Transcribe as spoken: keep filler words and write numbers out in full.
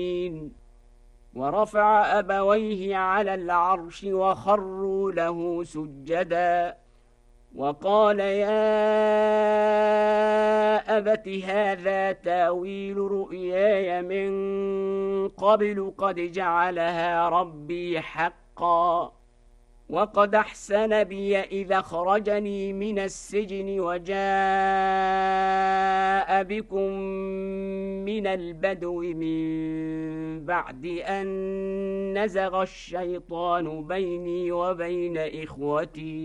ورفع أبويه على العرش وخروا له سجدا وقال يا أبت هذا تاويل رؤياي من قبل قد جعلها ربي حقا وقد أحسن بي إذا خرجني من السجن وجاء بكم من البدو من بعد أن نزغ الشيطان بيني وبين إخوتي